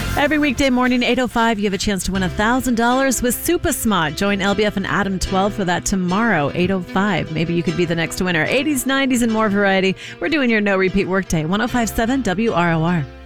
Every weekday morning, 8:05, you have a chance to win $1,000 with SuperSmart. Join LBF and Adam 12 for that tomorrow, 8:05. Maybe you could be the next winner. 80s, 90s, and more variety. We're doing your no repeat workday, 105.7 WROR.